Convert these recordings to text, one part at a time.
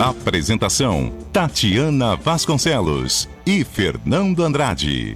Apresentação: Tatiana Vasconcelos e Fernando Andrade.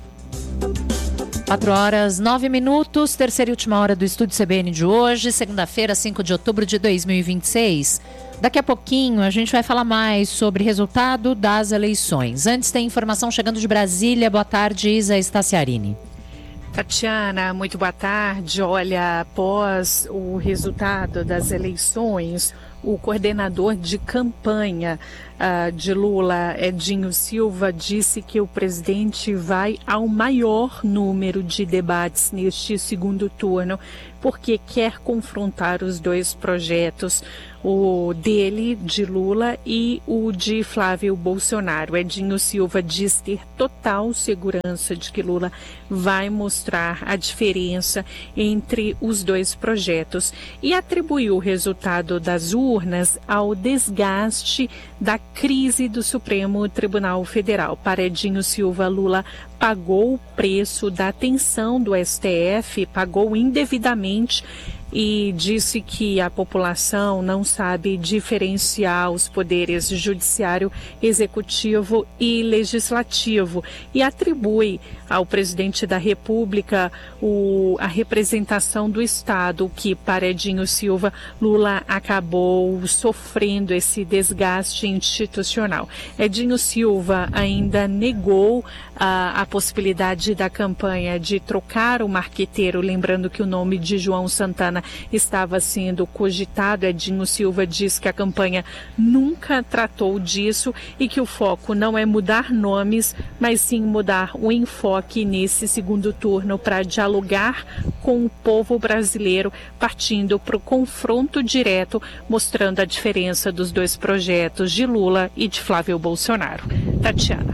4h09, terceira e última hora do Estúdio CBN de hoje, segunda-feira, 5 de outubro de 2026. Daqui a pouquinho a gente vai falar mais sobre resultado das eleições. Antes tem informação chegando de Brasília. Boa tarde, Isa Staciarini. Tatiana, muito boa tarde. Olha, após o resultado das eleições, o coordenador de campanha de Lula, Edinho Silva, disse que o presidente vai ao maior número de debates neste segundo turno, porque quer confrontar os dois projetos, o dele, de Lula, e o de Flávio Bolsonaro. Edinho Silva diz ter total segurança de que Lula vai mostrar a diferença entre os dois projetos e atribuiu o resultado das urnas ao desgaste da crise do Supremo Tribunal Federal. Para Edinho Silva, Lula pagou o preço da atenção do STF, pagou indevidamente, e disse que a população não sabe diferenciar os poderes judiciário, executivo e legislativo, e atribui ao presidente da República a representação do Estado, que para Edinho Silva, Lula acabou sofrendo esse desgaste institucional. Edinho Silva ainda negou a possibilidade da campanha de trocar o marqueteiro, lembrando que o nome de João Santana estava sendo cogitado. Edinho Silva diz que a campanha nunca tratou disso e que o foco não é mudar nomes, mas sim mudar o enfoque nesse segundo turno para dialogar com o povo brasileiro, partindo para o confronto direto, mostrando a diferença dos dois projetos de Lula e de Flávio Bolsonaro. Tatiana.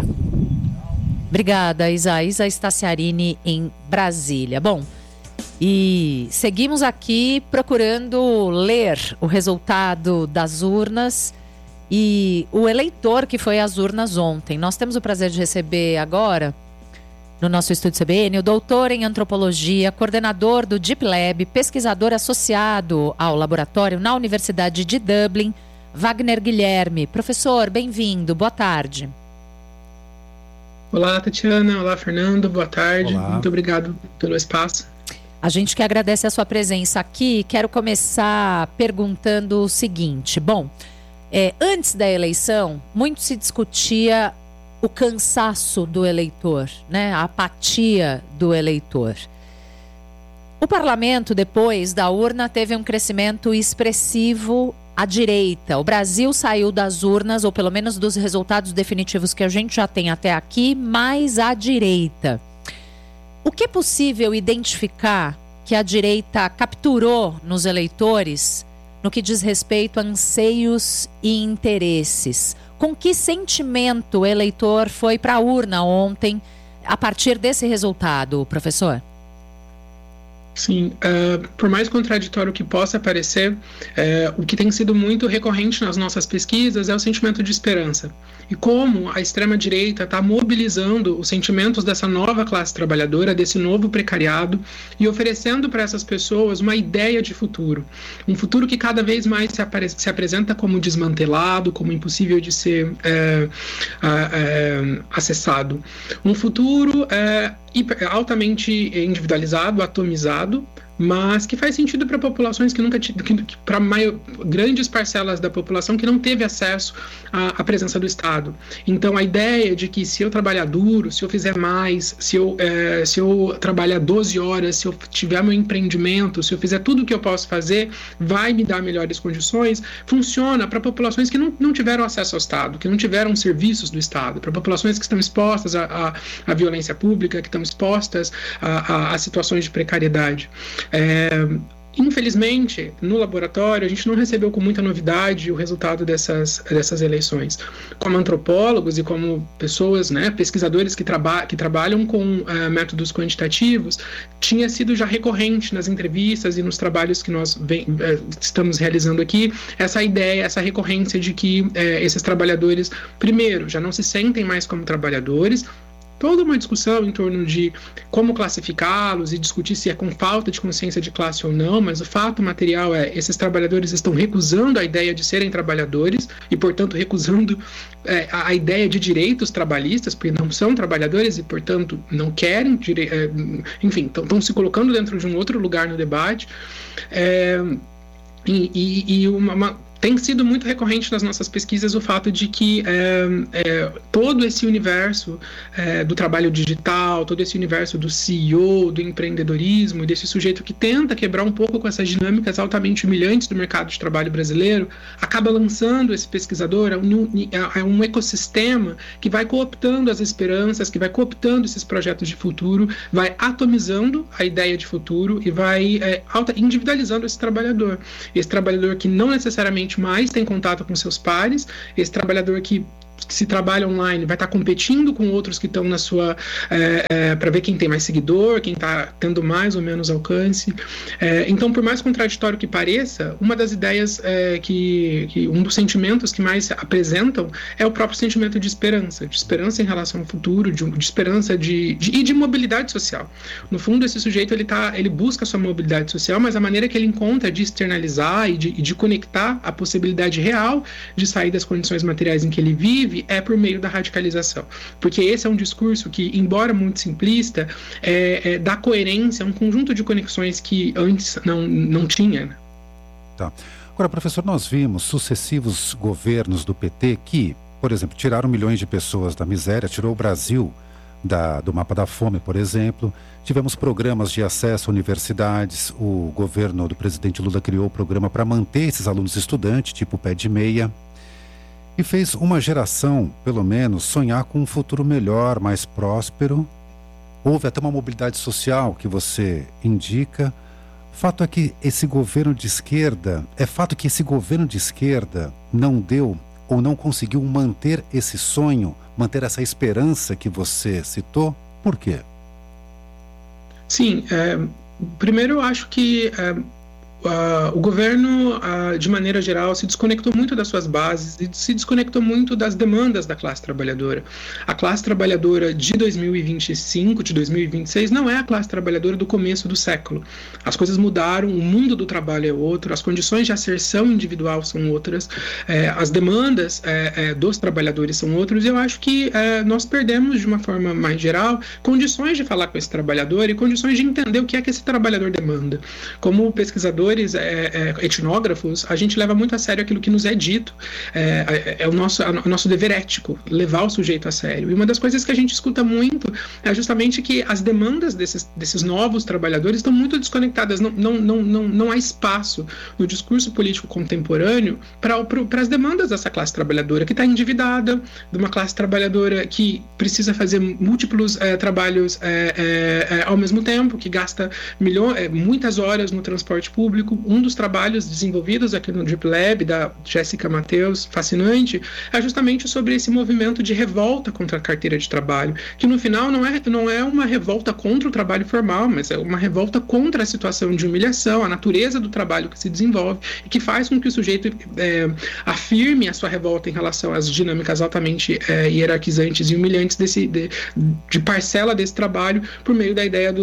Obrigada, Isa Staciarini, em Brasília. Bom, e seguimos aqui procurando ler o resultado das urnas e o eleitor que foi às urnas ontem. Nós temos o prazer de receber agora, no nosso Estúdio CBN, o doutor em antropologia, coordenador do Deep Lab, pesquisador associado ao laboratório na Universidade de Dublin, Wagner Guilherme. Professor, bem-vindo, boa tarde. Olá, Tatiana. Olá, Fernando. Boa tarde. Olá. Muito obrigado pelo espaço. A gente que agradece a sua presença aqui. Quero começar perguntando o seguinte. Bom, antes da eleição, muito se discutia o cansaço do eleitor, né? A apatia do eleitor. O parlamento, depois da urna, teve um crescimento expressivo à direita. O Brasil saiu das urnas, ou pelo menos dos resultados definitivos que a gente já tem até aqui, mais à direita. O que é possível identificar que a direita capturou nos eleitores no que diz respeito a anseios e interesses? Com que sentimento o eleitor foi para a urna ontem a partir desse resultado, professor? Sim, por mais contraditório que possa parecer, o que tem sido muito recorrente nas nossas pesquisas é o sentimento de esperança. E como a extrema-direita está mobilizando os sentimentos dessa nova classe trabalhadora, desse novo precariado, e oferecendo para essas pessoas uma ideia de futuro. Um futuro que cada vez mais se apresenta como desmantelado, como impossível de ser acessado. Um futuro altamente individualizado, atomizado, mas que faz sentido para populações que nunca para grandes parcelas da população que não teve acesso à presença do Estado. Então a ideia de que se eu trabalhar duro, se eu fizer mais, se eu trabalhar 12 horas, se eu tiver meu empreendimento, se eu fizer tudo o que eu posso fazer, vai me dar melhores condições, funciona para populações que não tiveram acesso ao Estado, que não tiveram serviços do Estado, para populações que estão expostas à violência pública, que estão expostas a situações de precariedade. Infelizmente, no laboratório, a gente não recebeu com muita novidade o resultado dessas eleições. Como antropólogos e como pessoas, pesquisadores que trabalham com métodos quantitativos, tinha sido já recorrente nas entrevistas e nos trabalhos que nós estamos realizando aqui, essa ideia, essa recorrência de que esses trabalhadores, primeiro, já não se sentem mais como trabalhadores, toda uma discussão em torno de como classificá-los e discutir se é com falta de consciência de classe ou não, mas o fato material é esses trabalhadores estão recusando a ideia de serem trabalhadores e, portanto, recusando a ideia de direitos trabalhistas, porque não são trabalhadores e, portanto, não querem, enfim, estão se colocando dentro de um outro lugar no debate. Tem sido muito recorrente nas nossas pesquisas o fato de que todo esse universo do trabalho digital, todo esse universo do CEO, do empreendedorismo, desse sujeito que tenta quebrar um pouco com essas dinâmicas altamente humilhantes do mercado de trabalho brasileiro, acaba lançando esse pesquisador a um ecossistema que vai cooptando as esperanças, que vai cooptando esses projetos de futuro, vai atomizando a ideia de futuro e vai individualizando esse trabalhador que não necessariamente mais tem contato com seus pares, esse trabalhador que se trabalha online vai estar competindo com outros que estão na sua para ver quem tem mais seguidor, quem está tendo mais ou menos alcance. Então, por mais contraditório que pareça, uma das ideias que um dos sentimentos que mais se apresentam é o próprio sentimento de esperança em relação ao futuro, de esperança e de mobilidade social. No fundo, esse sujeito ele busca a sua mobilidade social, mas a maneira que ele encontra de externalizar e de conectar a possibilidade real de sair das condições materiais em que ele vive é por meio da radicalização, porque esse é um discurso que, embora muito simplista, dá coerência a um conjunto de conexões que antes não tinha. Né? Tá. Agora, professor, nós vimos sucessivos governos do PT que, por exemplo, tiraram milhões de pessoas da miséria, tirou o Brasil do mapa da fome, por exemplo. Tivemos programas de acesso a universidades, o governo do presidente Lula criou o programa para manter esses alunos estudantes, tipo pé de meia, e fez uma geração, pelo menos, sonhar com um futuro melhor, mais próspero. Houve até uma mobilidade social que você indica. Fato é que esse governo de esquerda não deu ou não conseguiu manter esse sonho, manter essa esperança que você citou. Por quê? Sim, primeiro eu acho que o governo, de maneira geral, se desconectou muito das suas bases e se desconectou muito das demandas da classe trabalhadora. A classe trabalhadora de 2025, de 2026, não é a classe trabalhadora do começo do século. As coisas mudaram, o mundo do trabalho é outro, as condições de asserção individual são outras, as demandas dos trabalhadores são outras, e eu acho que nós perdemos, de uma forma mais geral, condições de falar com esse trabalhador e condições de entender o que é que esse trabalhador demanda. Como pesquisador etnógrafos, a gente leva muito a sério aquilo que nos é dito, é o nosso dever ético, levar o sujeito a sério. E uma das coisas que a gente escuta muito é justamente que as demandas desses novos trabalhadores estão muito desconectadas, não há espaço no discurso político contemporâneo para as demandas dessa classe trabalhadora, que está endividada, de uma classe trabalhadora que precisa fazer múltiplos trabalhos ao mesmo tempo, que gasta muitas horas no transporte público. Um dos trabalhos desenvolvidos aqui no Drip Lab, da Jéssica Matheus, fascinante, é justamente sobre esse movimento de revolta contra a carteira de trabalho, que no final não é uma revolta contra o trabalho formal, mas é uma revolta contra a situação de humilhação, a natureza do trabalho que se desenvolve e que faz com que o sujeito afirme a sua revolta em relação às dinâmicas altamente hierarquizantes e humilhantes de parcela desse trabalho por meio da ideia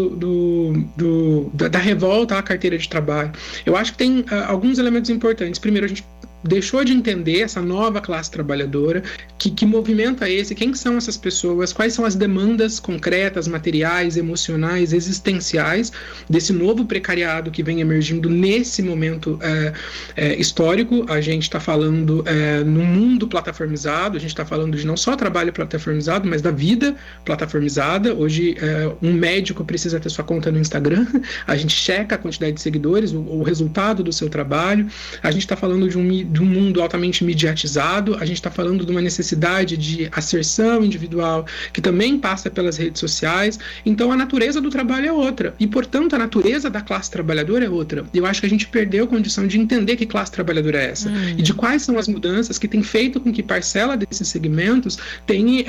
da revolta à carteira de trabalho. Eu acho que tem alguns elementos importantes. Primeiro, a gente deixou de entender essa nova classe trabalhadora, que movimento é esse, quem são essas pessoas, quais são as demandas concretas, materiais, emocionais, existenciais desse novo precariado que vem emergindo nesse momento histórico. A gente está falando no mundo plataformizado, a gente está falando de não só trabalho plataformizado, mas da vida plataformizada. Hoje, um médico precisa ter sua conta no Instagram, a gente checa a quantidade de seguidores, o resultado do seu trabalho. A gente está falando de um mundo altamente mediatizado, a gente está falando de uma necessidade de asserção individual que também passa pelas redes sociais. Então a natureza do trabalho é outra e, portanto, a natureza da classe trabalhadora é outra. Eu acho que a gente perdeu a condição de entender que classe trabalhadora é essa e de quais são as mudanças que têm feito com que parcela desses segmentos tenha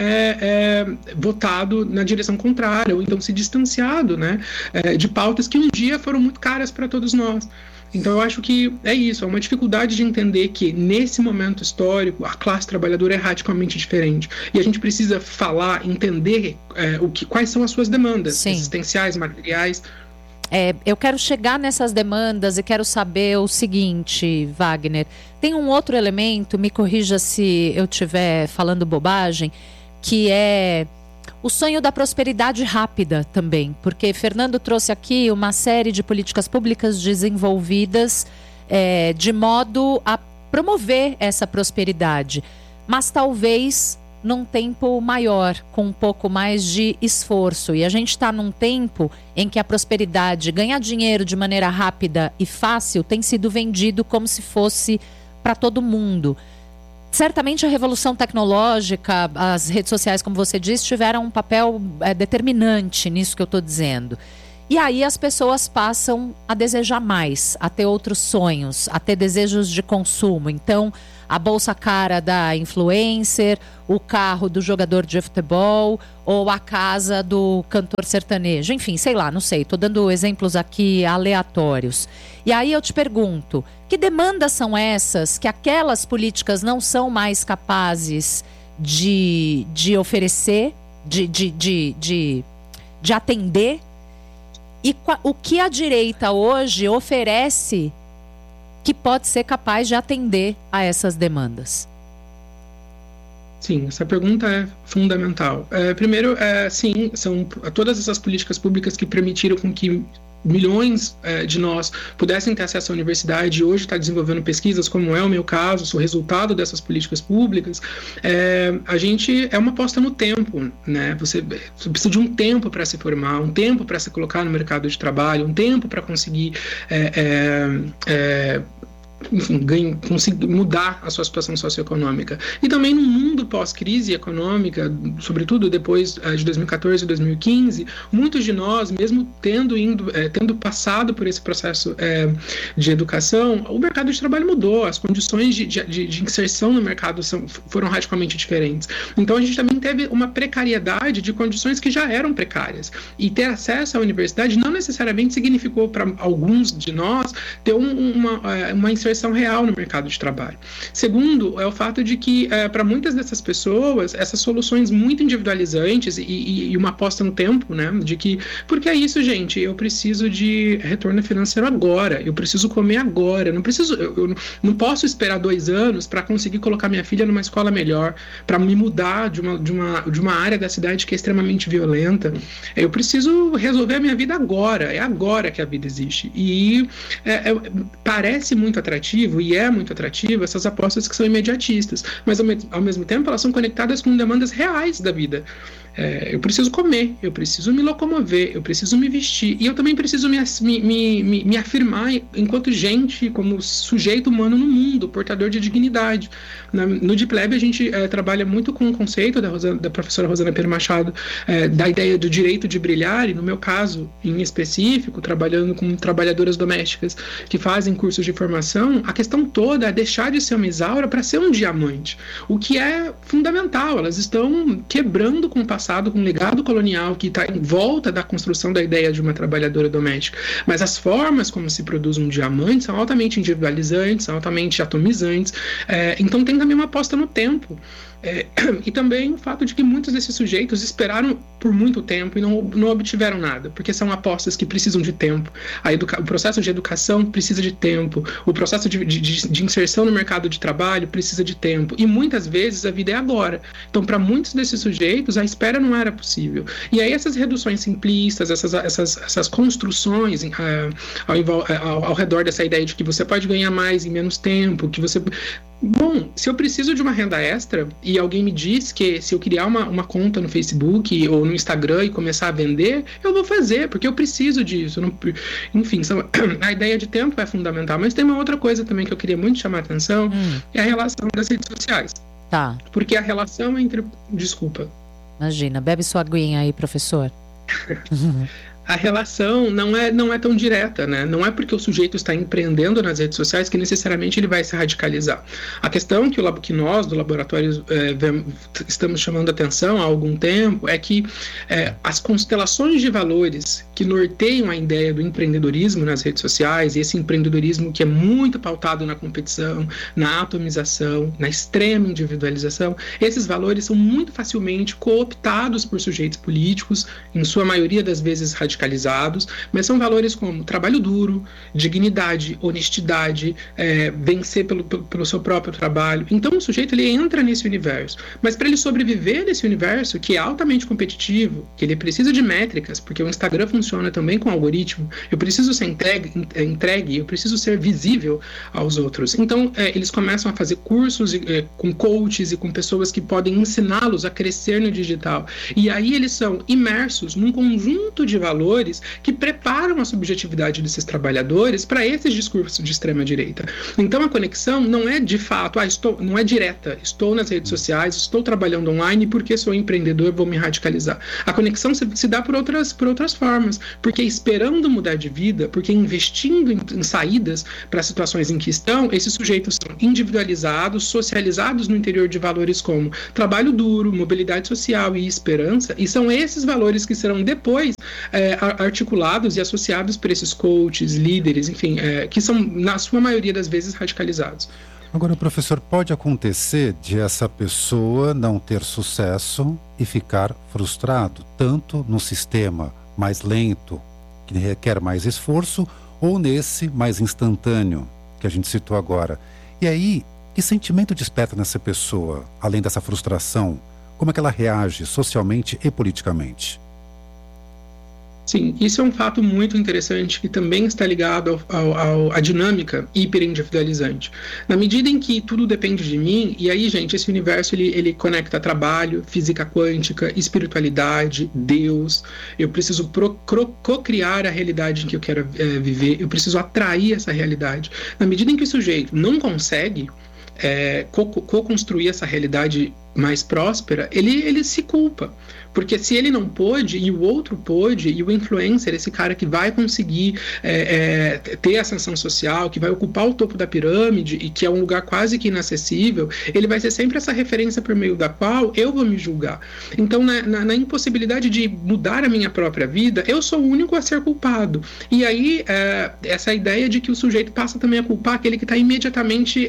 votado na direção contrária ou então se distanciado, né, de pautas que um dia foram muito caras para todos nós. Então eu acho que é isso, é uma dificuldade de entender que nesse momento histórico a classe trabalhadora é radicalmente diferente. E a gente precisa falar, entender quais são as suas demandas existenciais, materiais. Eu quero chegar nessas demandas e quero saber o seguinte, Wagner. Tem um outro elemento, me corrija se eu estiver falando bobagem, que é o sonho da prosperidade rápida também, porque Fernando trouxe aqui uma série de políticas públicas desenvolvidas de modo a promover essa prosperidade, mas talvez num tempo maior, com um pouco mais de esforço. E a gente está num tempo em que a prosperidade, ganhar dinheiro de maneira rápida e fácil, tem sido vendido como se fosse para todo mundo. Certamente a revolução tecnológica, as redes sociais, como você disse, tiveram um papel determinante nisso que eu estou dizendo. E aí as pessoas passam a desejar mais, a ter outros sonhos, a ter desejos de consumo. Então, a bolsa cara da influencer, o carro do jogador de futebol ou a casa do cantor sertanejo. Enfim, sei lá, não sei. Estou dando exemplos aqui aleatórios. E aí eu te pergunto, que demandas são essas que aquelas políticas não são mais capazes de oferecer, de atender? E o que a direita hoje oferece que pode ser capaz de atender a essas demandas? Sim, essa pergunta é fundamental. Primeiro, sim, são todas essas políticas públicas que permitiram com que milhões de nós pudessem ter acesso à universidade e hoje está desenvolvendo pesquisas, como é o meu caso, sou resultado dessas políticas públicas. A gente é uma aposta no tempo, né? Você precisa de um tempo para se formar, um tempo para se colocar no mercado de trabalho, um tempo para conseguir enfim, conseguir mudar a sua situação socioeconômica. E também no mundo pós-crise econômica, sobretudo depois de 2014 e 2015, muitos de nós, mesmo tendo passado por esse processo de educação, o mercado de trabalho mudou, as condições de inserção no mercado foram radicalmente diferentes. Então a gente também teve uma precariedade de condições que já eram precárias. E ter acesso à universidade não necessariamente significou para alguns de nós ter uma inserção real no mercado de trabalho. Segundo, é o fato de que, para muitas dessas pessoas, essas soluções muito individualizantes e uma aposta no tempo, né, de que, porque é isso, gente, eu preciso de retorno financeiro agora, eu preciso comer agora, eu não posso esperar 2 anos para conseguir colocar minha filha numa escola melhor, para me mudar de uma área da cidade que é extremamente violenta. Eu preciso resolver a minha vida agora, é agora que a vida existe. E parece muito atrativo, e é muito atrativo, essas apostas que são imediatistas, mas ao mesmo tempo elas são conectadas com demandas reais da vida. Eu preciso comer, eu preciso me locomover, eu preciso me vestir, e eu também preciso me afirmar enquanto gente, como sujeito humano no mundo, portador de dignidade. No DIPLEB a gente trabalha muito com o conceito da professora Rosana Pedro Machado, da ideia do direito de brilhar, e no meu caso em específico, trabalhando com trabalhadoras domésticas que fazem cursos de formação, a questão toda é deixar de ser uma Isaura para ser um diamante, o que é fundamental. Elas estão quebrando com o passado, com o legado colonial que está em volta da construção da ideia de uma trabalhadora doméstica, mas as formas como se produz um diamante são altamente individualizantes, são altamente atomizantes, então tem também uma aposta no tempo. E também o fato de que muitos desses sujeitos esperaram por muito tempo e não obtiveram nada, porque são apostas que precisam de tempo. O processo de educação precisa de tempo, o processo de inserção no mercado de trabalho precisa de tempo, e muitas vezes a vida é agora. Então, para muitos desses sujeitos, a espera não era possível. E aí essas reduções simplistas, essas construções ao redor dessa ideia de que você pode ganhar mais em menos tempo, que você... Bom, se eu preciso de uma renda extra e alguém me diz que se eu criar uma conta no Facebook ou no Instagram e começar a vender, eu vou fazer, porque eu preciso disso. Enfim, a ideia de tempo é fundamental. Mas tem uma outra coisa também que eu queria muito chamar a atenção, é a relação das redes sociais. Tá. Porque a relação entre... Desculpa. Imagina, bebe sua aguinha aí, professor. A relação não é tão direta, né? Não é porque o sujeito está empreendendo nas redes sociais que necessariamente ele vai se radicalizar. A questão que nós, do laboratório, estamos chamando atenção há algum tempo é que as constelações de valores que norteiam a ideia do empreendedorismo nas redes sociais, esse empreendedorismo que é muito pautado na competição, na atomização, na extrema individualização, esses valores são muito facilmente cooptados por sujeitos políticos, em sua maioria das vezes radicalizados, mas são valores como trabalho duro, dignidade, honestidade, vencer pelo seu próprio trabalho. Então o sujeito ele entra nesse universo, mas para ele sobreviver nesse universo que é altamente competitivo, que ele precisa de métricas, porque o Instagram funciona também com algoritmo, eu preciso ser entregue, eu preciso ser visível aos outros. Então eles começam a fazer cursos com coaches e com pessoas que podem ensiná-los a crescer no digital, e aí eles são imersos num conjunto de valores que preparam a subjetividade desses trabalhadores para esses discursos de extrema direita. Então a conexão não é de fato, não é direta, estou nas redes sociais, estou trabalhando online porque sou empreendedor, vou me radicalizar. A conexão se dá por outras formas, porque esperando mudar de vida, porque investindo em saídas para as situações em que estão, esses sujeitos são individualizados, socializados no interior de valores como trabalho duro, mobilidade social e esperança, e são esses valores que serão depois articulados e associados por esses coaches, líderes, enfim, que são, na sua maioria das vezes, radicalizados. Agora, professor, pode acontecer de essa pessoa não ter sucesso e ficar frustrado, tanto no sistema mais lento, que requer mais esforço, ou nesse mais instantâneo, que a gente citou agora. E aí, que sentimento desperta nessa pessoa, além dessa frustração? Como é que ela reage socialmente e politicamente? Sim, isso é um fato muito interessante que também está ligado à dinâmica hiperindividualizante. Na medida em que tudo depende de mim, e aí, gente, esse universo ele conecta trabalho, física quântica, espiritualidade, Deus. Eu preciso co-criar a realidade em que eu quero viver, eu preciso atrair essa realidade. Na medida em que o sujeito não consegue co-construir essa realidade mais próspera, ele se culpa. Porque se ele não pôde, e o outro pôde, e o influencer, esse cara que vai conseguir ter ascensão social, que vai ocupar o topo da pirâmide, e que é um lugar quase que inacessível, ele vai ser sempre essa referência por meio da qual eu vou me julgar. Então, na impossibilidade de mudar a minha própria vida, eu sou o único a ser culpado. E aí, essa ideia de que o sujeito passa também a culpar aquele que está imediatamente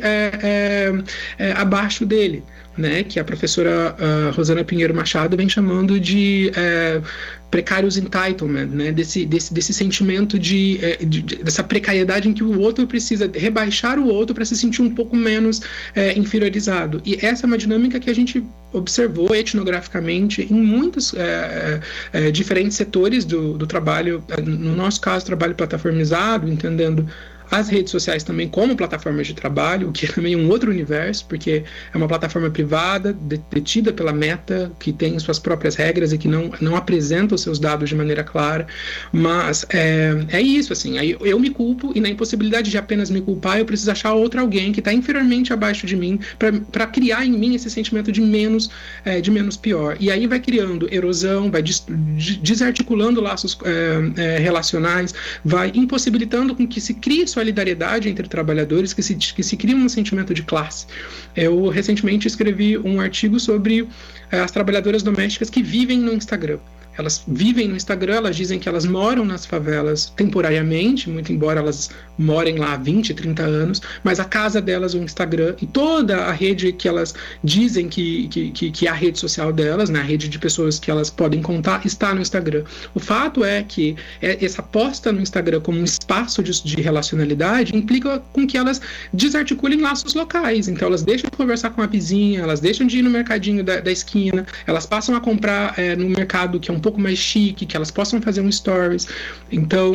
abaixo dele, né, que a professora Rosana Pinheiro Machado vem chamando de precarious entitlement, né, desse sentimento dessa precariedade em que o outro precisa rebaixar o outro para se sentir um pouco menos inferiorizado. E essa é uma dinâmica que a gente observou etnograficamente em muitos diferentes setores do trabalho, no nosso caso, trabalho plataformizado, entendendo as redes sociais também como plataformas de trabalho, o que é também um outro universo, porque é uma plataforma privada, detida pela Meta, que tem suas próprias regras e que não apresenta os seus dados de maneira clara. Mas é isso, assim, aí eu me culpo, e na impossibilidade de apenas me culpar, eu preciso achar alguém que está inferiormente abaixo de mim para criar em mim esse sentimento de menos pior. E aí vai criando erosão, vai desarticulando laços relacionais, vai impossibilitando com que se crie solidariedade entre trabalhadores, que se cria um sentimento de classe. Eu recentemente escrevi um artigo sobre as trabalhadoras domésticas que vivem no Instagram. Elas vivem no Instagram, elas dizem que elas moram nas favelas temporariamente, muito embora elas morem lá há 20, 30 anos, mas a casa delas é o Instagram, e toda a rede que elas dizem que é a rede social delas, né, a rede de pessoas que elas podem contar, está no Instagram. O fato é que essa posta no Instagram como um espaço de relacionalidade implica com que elas desarticulem laços locais. Então elas deixam de conversar com a vizinha, elas deixam de ir no mercadinho da esquina, elas passam a comprar no mercado que é um pouco mais chique, que elas possam fazer um stories. Então,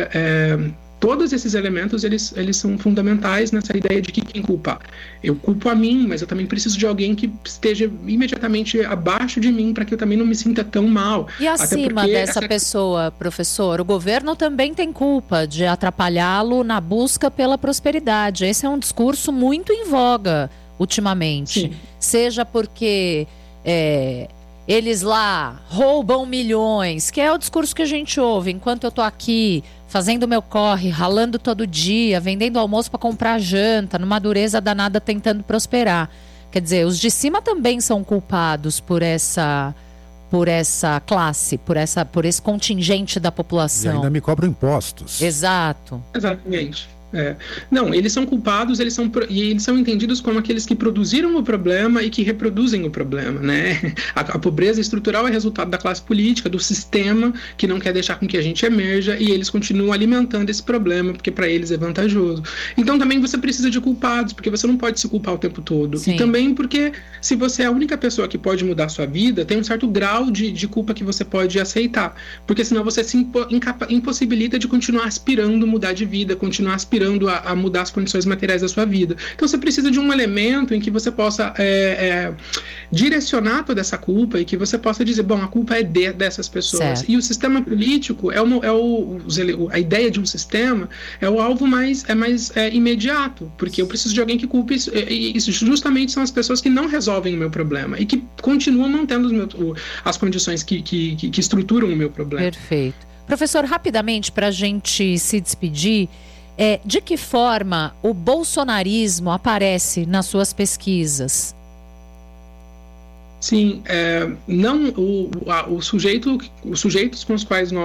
todos esses elementos, eles são fundamentais nessa ideia de que quem culpa. Eu culpo a mim, mas eu também preciso de alguém que esteja imediatamente abaixo de mim para que eu também não me sinta tão mal. E acima dessa pessoa, professor, o governo também tem culpa de atrapalhá-lo na busca pela prosperidade. Esse é um discurso muito em voga ultimamente. Sim. Seja porque eles lá roubam milhões, que é o discurso que a gente ouve enquanto eu tô aqui fazendo meu corre, ralando todo dia, vendendo almoço para comprar janta, numa dureza danada tentando prosperar. Quer dizer, os de cima também são culpados por essa por essa classe, por esse contingente da população. E ainda me cobram impostos. Exato. Exatamente. Não, eles são culpados, eles são entendidos como aqueles que produziram o problema e que reproduzem o problema, né? A pobreza estrutural é resultado da classe política, do sistema que não quer deixar com que a gente emerja, e eles continuam alimentando esse problema porque para eles é vantajoso. Então também você precisa de culpados, porque você não pode se culpar o tempo todo. Sim. E também porque se você é a única pessoa que pode mudar a sua vida, tem um certo grau de culpa que você pode aceitar, porque senão você se impossibilita de continuar aspirando mudar de vida, continuar aspirando a mudar as condições materiais da sua vida. Então você precisa de um elemento em que você possa direcionar toda essa culpa e que você possa dizer, bom, a culpa é dessas pessoas. Certo. E o sistema político a ideia de um sistema é o alvo mais imediato, porque eu preciso de alguém que culpe isso, e isso justamente são as pessoas que não resolvem o meu problema e que continuam mantendo as condições que estruturam o meu problema. Perfeito. Professor, rapidamente, para a gente se despedir, de que forma o bolsonarismo aparece nas suas pesquisas? Sim, não os sujeitos com os quais nós